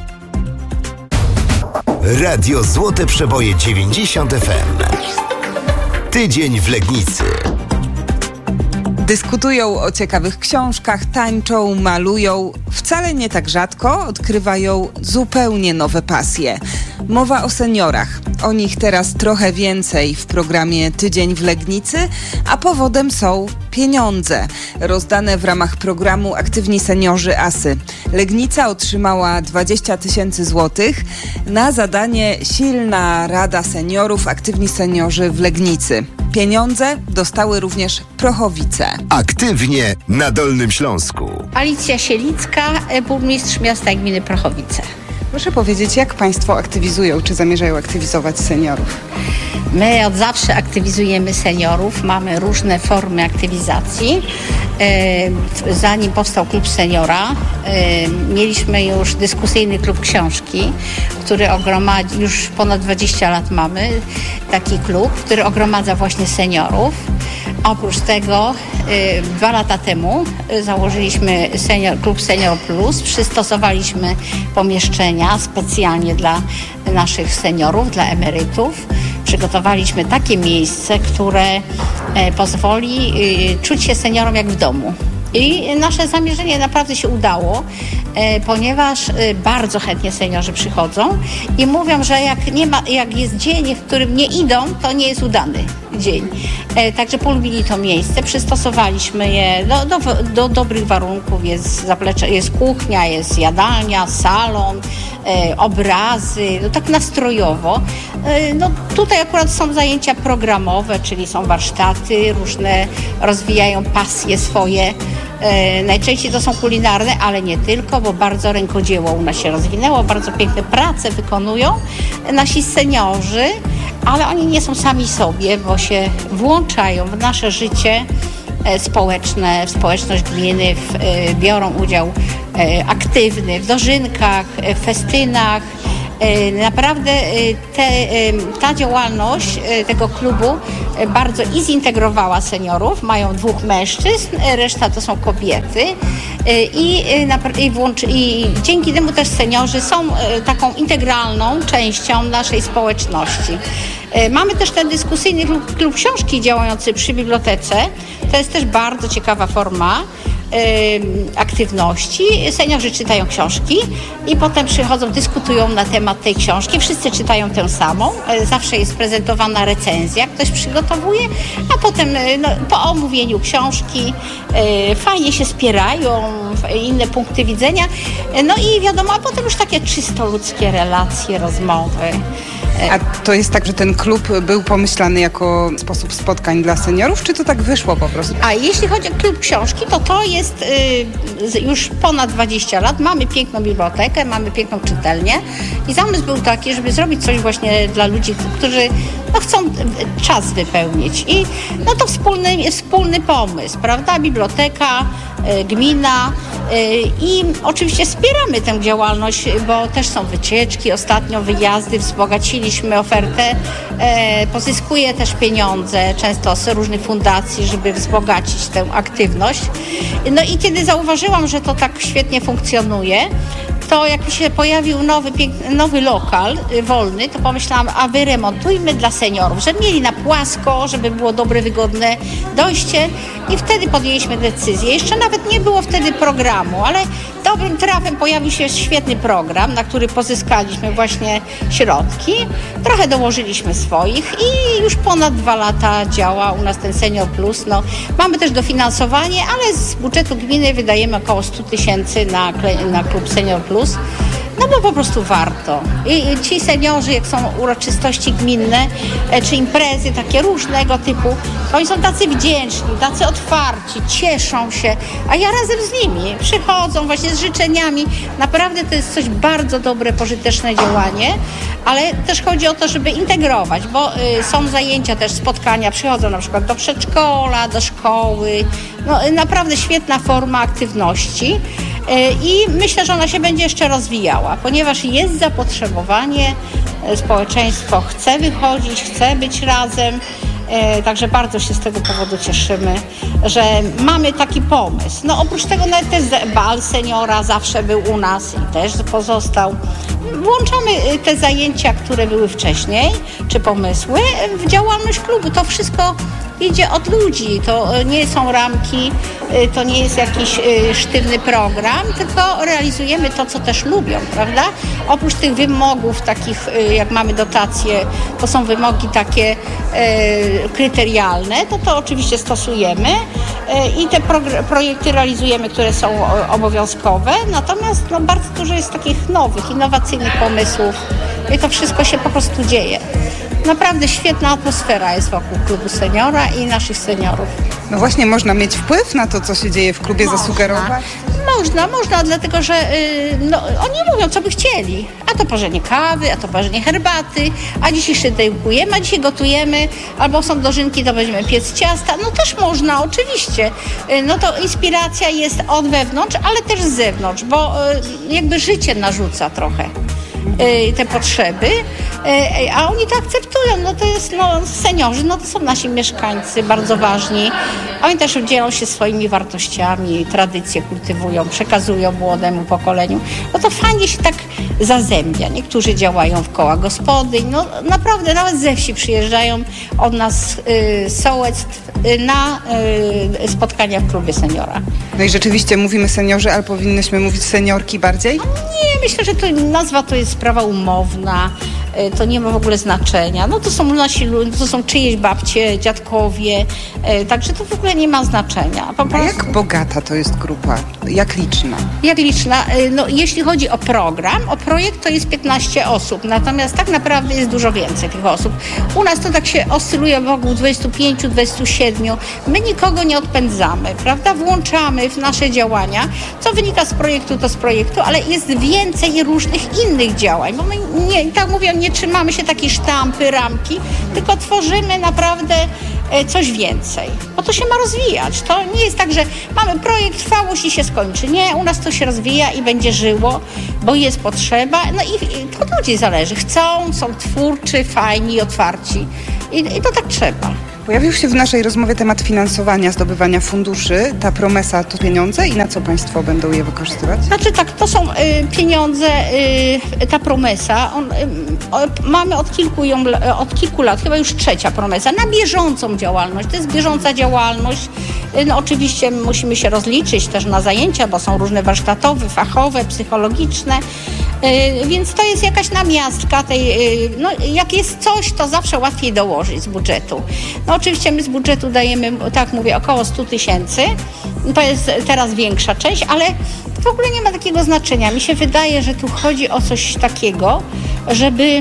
Radio Złote Przeboje 90 FM. Tydzień w Legnicy. Dyskutują o ciekawych książkach, tańczą, malują. Wcale nie tak rzadko odkrywają zupełnie nowe pasje. Mowa o seniorach. O nich teraz trochę więcej w programie Tydzień w Legnicy, a powodem są pieniądze rozdane w ramach programu Aktywni Seniorzy ASY. Legnica otrzymała 20 000 złotych na zadanie Silna Rada Seniorów Aktywni Seniorzy w Legnicy. Pieniądze dostały również Prochowice. Aktywnie na Dolnym Śląsku. Alicja Sielicka, burmistrz miasta i gminy Prochowice. Proszę powiedzieć, jak Państwo aktywizują, czy zamierzają aktywizować seniorów? My od zawsze aktywizujemy seniorów, mamy różne formy aktywizacji. Zanim powstał Klub Seniora, mieliśmy już dyskusyjny klub książki, który już ponad 20 lat mamy taki klub, który ogromadza właśnie seniorów. Oprócz tego 2 lata temu założyliśmy Klub Senior Plus, przystosowaliśmy pomieszczenia specjalnie dla naszych seniorów, dla emerytów. Przygotowaliśmy takie miejsce, które pozwoli czuć się seniorom jak w domu. I nasze zamierzenie naprawdę się udało, ponieważ bardzo chętnie seniorzy przychodzą i mówią, że jak jest dzień, w którym nie idą, to nie jest udany dzień. Także polubili to miejsce, przystosowaliśmy je do dobrych warunków. Jest zaplecze, jest kuchnia, jest jadalnia, salon, obrazy, tak nastrojowo. Tutaj akurat są zajęcia programowe, czyli są warsztaty różne, rozwijają pasje swoje. Najczęściej to są kulinarne, ale nie tylko, bo bardzo rękodzieło u nas się rozwinęło, bardzo piękne prace wykonują nasi seniorzy, ale oni nie są sami sobie, bo się włączają w nasze życie społeczne, w społeczność gminy, biorą udział aktywny w dożynkach, festynach. Naprawdę ta działalność tego klubu bardzo zintegrowała seniorów. Mają 2 mężczyzn, reszta to są kobiety i dzięki temu też seniorzy są taką integralną częścią naszej społeczności. Mamy też ten dyskusyjny klub książki działający przy bibliotece. To jest też bardzo ciekawa forma aktywności. Seniorzy czytają książki i potem przychodzą, dyskutują na temat tej książki. Wszyscy czytają tę samą. Zawsze jest prezentowana recenzja, ktoś przygotowuje, a potem po omówieniu książki fajnie się spierają, inne punkty widzenia. I wiadomo, a potem już takie czysto ludzkie relacje, rozmowy. A to jest tak, że ten klub był pomyślany jako sposób spotkań dla seniorów, czy to tak wyszło po prostu? A jeśli chodzi o klub książki, to jest już ponad 20 lat. Mamy piękną bibliotekę, mamy piękną czytelnię i zamysł był taki, żeby zrobić coś właśnie dla ludzi, którzy chcą czas wypełnić. I to wspólny pomysł, prawda? Biblioteka, gmina i oczywiście wspieramy tę działalność, bo też są wycieczki, ostatnio wyjazdy, wzbogaciliśmy ofertę, pozyskuje też pieniądze często z różnych fundacji, żeby wzbogacić tę aktywność. I kiedy zauważyłam, że to tak świetnie funkcjonuje, to jak mi się pojawił nowy lokal wolny, to pomyślałam, a wyremontujmy dla seniorów, żeby mieli na płasko, żeby było dobre, wygodne dojście i wtedy podjęliśmy decyzję. Jeszcze nawet nie było wtedy programu, ale dobrym trafem pojawił się świetny program, na który pozyskaliśmy właśnie środki. Trochę dołożyliśmy swoich i już ponad 2 lata działa u nas ten Senior Plus. Mamy też dofinansowanie, ale z budżetu gminy wydajemy około 100 000 na klub Senior Plus. Bo po prostu warto. I ci seniorzy, jak są uroczystości gminne, czy imprezy takie różnego typu, to oni są tacy wdzięczni, tacy otwarci, cieszą się, a ja razem z nimi przychodzą właśnie z życzeniami. Naprawdę to jest coś bardzo dobre, pożyteczne działanie, ale też chodzi o to, żeby integrować, bo są zajęcia też, spotkania, przychodzą na przykład do przedszkola, do szkoły. Naprawdę świetna forma aktywności. I myślę, że ona się będzie jeszcze rozwijała, ponieważ jest zapotrzebowanie, społeczeństwo chce wychodzić, chce być razem, także bardzo się z tego powodu cieszymy, że mamy taki pomysł. Oprócz tego nawet też bal seniora zawsze był u nas i też pozostał. Włączamy te zajęcia, które były wcześniej, czy pomysły w działalność klubu. To wszystko idzie od ludzi, to nie są ramki, to nie jest jakiś sztywny program, tylko realizujemy to, co też lubią, prawda? Oprócz tych wymogów takich, jak mamy dotacje, to są wymogi takie kryterialne, to oczywiście stosujemy i te projekty realizujemy, które są obowiązkowe, natomiast bardzo dużo jest takich nowych, innowacyjnych pomysłów i to wszystko się po prostu dzieje. Naprawdę świetna atmosfera jest wokół klubu seniora i naszych seniorów. Właśnie, można mieć wpływ na to, co się dzieje w klubie, zasugerować? Można, dlatego że oni mówią, co by chcieli. A to parzenie kawy, a to parzenie herbaty, a dzisiaj szydełkujemy, a dzisiaj gotujemy, albo są dożynki, to będziemy piec ciasta. Też można, oczywiście. To inspiracja jest od wewnątrz, ale też z zewnątrz, bo jakby życie narzuca trochę te potrzeby a oni to akceptują. No to jest, seniorzy, to są nasi mieszkańcy, bardzo ważni. Oni też dzielą się swoimi wartościami, tradycje kultywują, przekazują młodemu pokoleniu. No to fajnie się tak zazębia. Niektórzy działają w kołach gospodyń. No naprawdę, nawet ze wsi przyjeżdżają od nas sołectw na spotkania w klubie seniora. No i rzeczywiście mówimy seniorzy, ale powinnyśmy mówić seniorki bardziej? Nie, myślę, że nazwa to jest sprawa umowna. To nie ma w ogóle znaczenia. To są nasi ludzie, to są czyjeś babcie, dziadkowie, także to w ogóle nie ma znaczenia. A jak bogata to jest grupa? Jak liczna? Jak liczna? Jeśli chodzi o program, o projekt to jest 15 osób, natomiast tak naprawdę jest dużo więcej tych osób. U nas to tak się oscyluje wokół 25, 27. My nikogo nie odpędzamy, prawda? Włączamy w nasze działania. Co wynika z projektu, to z projektu, ale jest więcej różnych innych działań, bo my nie trzymamy się takiej sztampy, ramki, tylko tworzymy naprawdę coś więcej. Bo to się ma rozwijać. To nie jest tak, że mamy projekt, trwałość i się skończy. Nie, u nas to się rozwija i będzie żyło, bo jest potrzeba. I to od ludzi zależy. Chcą, są twórczy, fajni, otwarci. I to tak trzeba. Pojawił się w naszej rozmowie temat finansowania, zdobywania funduszy. Ta promesa to pieniądze i na co państwo będą je wykorzystywać? Znaczy tak, to są pieniądze, ta promesa. Mamy od kilku lat, chyba już trzecia promesa, na bieżącą działalność. To jest bieżąca działalność. Oczywiście musimy się rozliczyć też na zajęcia, bo są różne warsztatowe, fachowe, psychologiczne. Więc to jest jakaś namiastka tej, jak jest coś, to zawsze łatwiej dołożyć z budżetu. Oczywiście my z budżetu dajemy, tak mówię, około 100 000. To jest teraz większa część, ale w ogóle nie ma takiego znaczenia. Mi się wydaje, że tu chodzi o coś takiego, żeby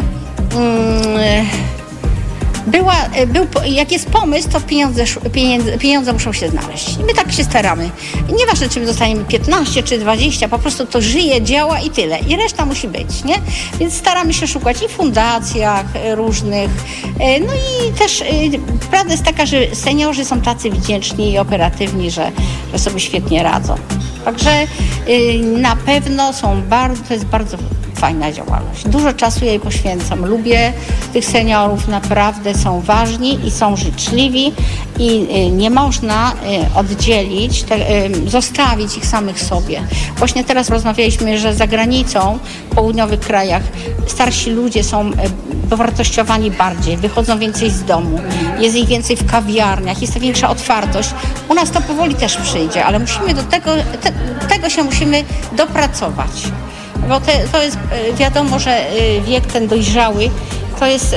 jak jest pomysł, to pieniądze muszą się znaleźć. I my tak się staramy. I nieważne, czy my dostaniemy 15 czy 20, po prostu to żyje, działa i tyle. I reszta musi być, nie? Więc staramy się szukać i w fundacjach różnych. I też prawda jest taka, że seniorzy są tacy wdzięczni i operatywni, że sobie świetnie radzą. Także na pewno to jest bardzo fajna działalność. Dużo czasu jej poświęcam. Lubię tych seniorów, naprawdę są ważni i są życzliwi i nie można oddzielić, zostawić ich samych sobie. Właśnie teraz rozmawialiśmy, że za granicą, w południowych krajach starsi ludzie są dowartościowani bardziej, wychodzą więcej z domu, jest ich więcej w kawiarniach, jest większa otwartość. U nas to powoli też przyjdzie, ale musimy do tego się musimy dopracować. Bo to jest, wiadomo, że wiek ten dojrzały, to jest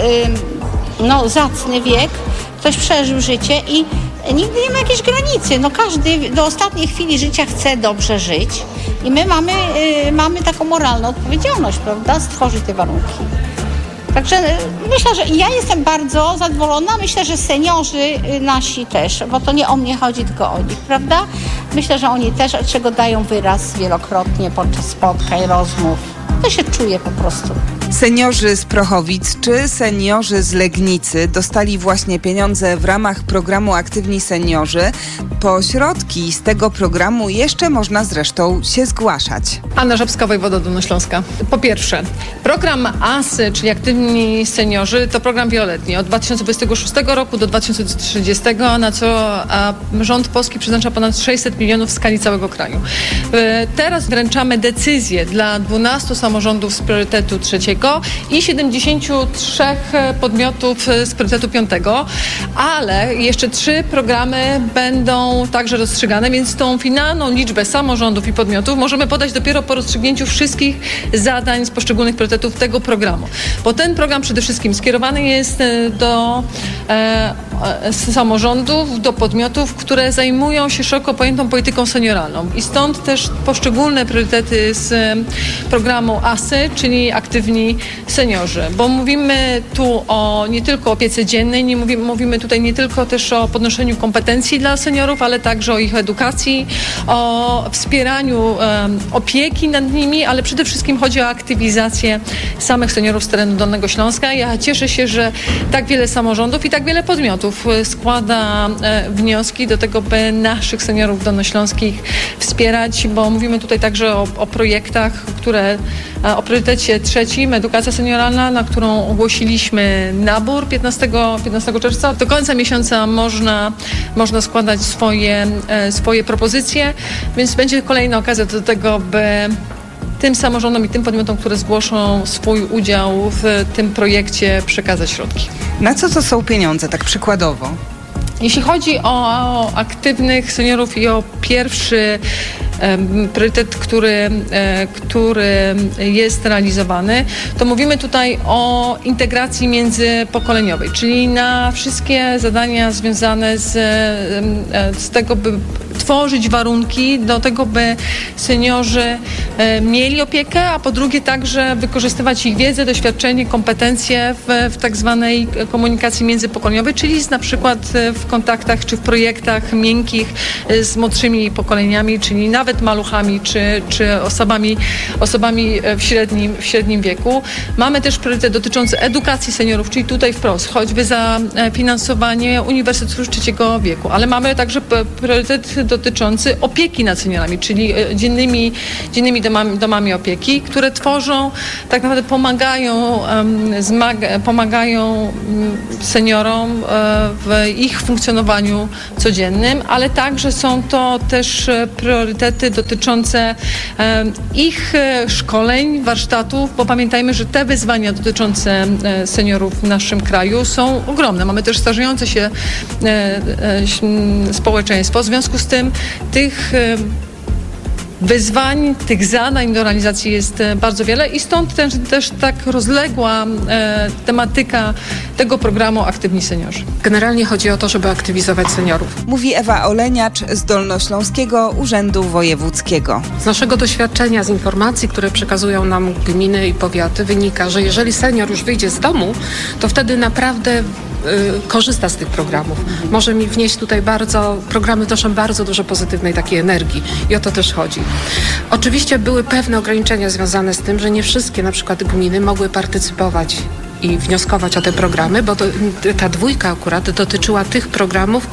zacny wiek, ktoś przeżył życie i nigdy nie ma jakiejś granicy. Każdy do ostatniej chwili życia chce dobrze żyć i my mamy taką moralną odpowiedzialność, prawda, stworzyć te warunki. Także myślę, że ja jestem bardzo zadowolona. Myślę, że seniorzy nasi też, bo to nie o mnie chodzi, tylko o nich, prawda? Myślę, że oni też, czego dają wyraz wielokrotnie podczas spotkań, rozmów. To się czuje po prostu. Seniorzy z Prochowic czy seniorzy z Legnicy dostali właśnie pieniądze w ramach programu Aktywni Seniorzy. Po środki z tego programu jeszcze można zresztą się zgłaszać. Anna Rzepska, wojewoda Dolnośląska. Po pierwsze, program ASY, czyli Aktywni Seniorzy, to program wieloletni od 2026 roku do 2030, na co rząd polski przeznacza ponad 600 milionów w skali całego kraju. Teraz wręczamy decyzję dla 12 samorządów z priorytetu 3 i 73 podmiotów z priorytetu 5, ale jeszcze 3 programy będą także rozstrzygane, więc tą finalną liczbę samorządów i podmiotów możemy podać dopiero po rozstrzygnięciu wszystkich zadań z poszczególnych priorytetów tego programu. Bo ten program przede wszystkim skierowany jest do samorządów, do podmiotów, które zajmują się szeroko pojętą polityką senioralną. I stąd też poszczególne priorytety z programu ASY, czyli Aktywni Seniorzy. Bo mówimy tu nie tylko o opiece dziennej, mówimy tutaj nie tylko też o podnoszeniu kompetencji dla seniorów, ale także o ich edukacji, o wspieraniu opieki nad nimi, ale przede wszystkim chodzi o aktywizację samych seniorów z terenu Dolnego Śląska. Ja cieszę się, że tak wiele samorządów i tak wiele podmiotów składa wnioski do tego, by naszych seniorów dolnośląskich wspierać, bo mówimy tutaj także o projektach, które O priorytecie trzecim, edukacja senioralna, na którą ogłosiliśmy nabór 15 czerwca. Do końca miesiąca można składać swoje propozycje, więc będzie kolejna okazja do tego, by tym samorządom i tym podmiotom, które zgłoszą swój udział w tym projekcie, przekazać środki. Na co to są pieniądze, tak przykładowo? Jeśli chodzi o aktywnych seniorów i o pierwszy priorytet, który jest realizowany, to mówimy tutaj o integracji międzypokoleniowej, czyli na wszystkie zadania związane z tego, by tworzyć warunki do tego, by seniorzy mieli opiekę, a po drugie także wykorzystywać ich wiedzę, doświadczenie, kompetencje w tak zwanej komunikacji międzypokoleniowej, czyli na przykład w kontaktach czy w projektach miękkich z młodszymi pokoleniami, czyli nawet maluchami czy osobami w średnim wieku. Mamy też priorytet dotyczący edukacji seniorów, czyli tutaj wprost, choćby za finansowanie uniwersytetów trzeciego wieku, ale mamy także priorytet dotyczący opieki nad seniorami, czyli dziennymi domami opieki, które tworzą, tak naprawdę pomagają seniorom w ich funkcjonowaniu codziennym, ale także są to też priorytety dotyczące ich szkoleń, warsztatów, bo pamiętajmy, że te wyzwania dotyczące seniorów w naszym kraju są ogromne. Mamy też starzejące się społeczeństwo. W związku z tym tych wyzwań, tych zadań do realizacji jest bardzo wiele i stąd też tak rozległa tematyka tego programu Aktywni Seniorzy. Generalnie chodzi o to, żeby aktywizować seniorów. Mówi Ewa Oleniacz z Dolnośląskiego Urzędu Wojewódzkiego. Z naszego doświadczenia, z informacji, które przekazują nam gminy i powiaty, wynika, że jeżeli senior już wyjdzie z domu, to wtedy naprawdę korzysta z tych programów. Może mi wnieść tutaj programy wnoszą bardzo dużo pozytywnej takiej energii i o to też chodzi. Oczywiście były pewne ograniczenia związane z tym, że nie wszystkie na przykład gminy mogły partycypować i wnioskować o te programy, bo ta dwójka akurat dotyczyła tych programów,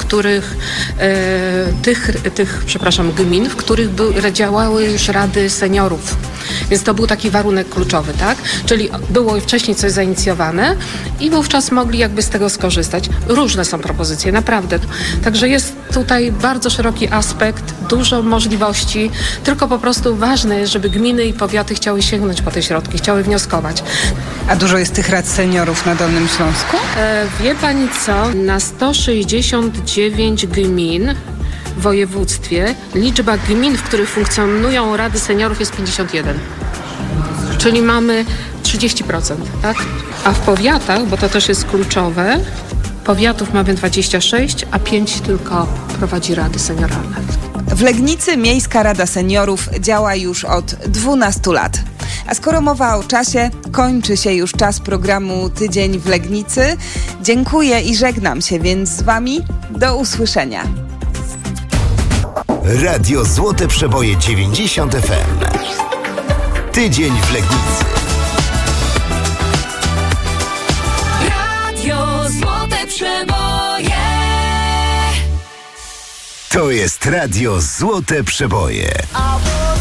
gmin, w których działały już rady seniorów. Więc to był taki warunek kluczowy, tak? Czyli było wcześniej coś zainicjowane i wówczas mogli jakby z tego skorzystać. Różne są propozycje, naprawdę. Także jest tutaj bardzo szeroki aspekt, dużo możliwości, tylko po prostu ważne jest, żeby gminy i powiaty chciały sięgnąć po te środki, chciały wnioskować. A dużo jest tych rad seniorów na Dolnym Śląsku? Wie pani co? Na 169 gmin w województwie liczba gmin, w których funkcjonują rady seniorów jest 51. Czyli mamy 30%, tak? A w powiatach, bo to też jest kluczowe, powiatów mamy 26, a 5 tylko prowadzi rady senioralne. W Legnicy Miejska Rada Seniorów działa już od 12 lat. A skoro mowa o czasie, kończy się już czas programu Tydzień w Legnicy. Dziękuję i żegnam się więc z Wami. Do usłyszenia. Radio Złote Przeboje 90 FM. Tydzień w Legnicy. Radio Złote Przeboje. To jest Radio Złote Przeboje.